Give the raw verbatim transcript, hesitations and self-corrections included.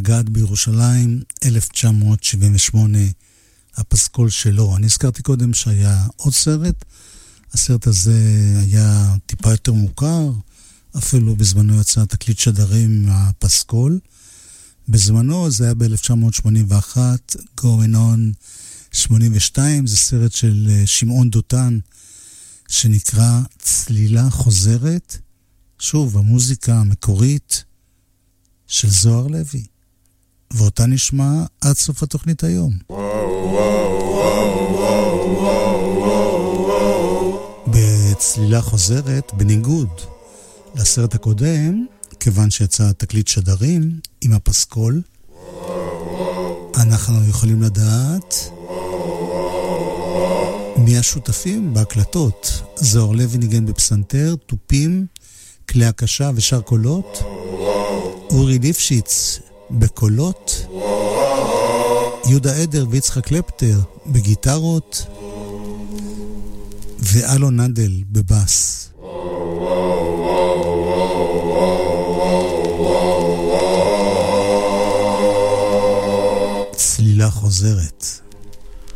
לגעת בירושלים, אלף תשע מאות שבעים ושמונה, הפסקול שלו. אני הזכרתי קודם שהיה עוד סרט, הסרט הזה היה טיפה יותר מוכר, אפילו בזמנו יצא תקליט שדרים מהפסקול. בזמנו זה היה ב-אלף תשע מאות שמונים ואחת, Going On שמונים ושתיים, זה סרט של שמעון דותן, שנקרא צלילה חוזרת, שוב, המוזיקה המקורית של זוהר לוי, ואותה נשמע עד סוף התוכנית היום. בצלילה חוזרת, בניגוד לסרט הקודם, כיוון שיצא תקליט שדרים עם הפסקול, אנחנו יכולים לדעת מי השותפים בהקלטות. זוהר לוי ניגן בפסנתר, טופים, כלי הקשה ושר קולות, אורי ליפשיץ בקולות, יהודה עדר ויצחק קלפטר בגיטרות, ואלון נדל בבאס. צלילה חוזרת.